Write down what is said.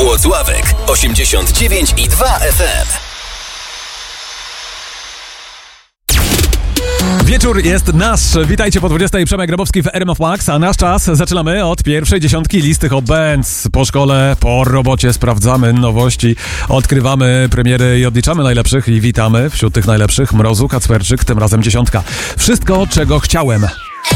Włocławek 89,2 FM. Wieczór jest nasz. Witajcie po 20. Przemek Grabowski w RMF Max, a nasz czas zaczynamy od pierwszej dziesiątki listy Hot Bands. Po szkole, po robocie sprawdzamy nowości, odkrywamy premiery i odliczamy najlepszych i witamy wśród tych najlepszych Mrozu, Kacperczyk, tym razem dziesiątka. Wszystko, czego chciałem.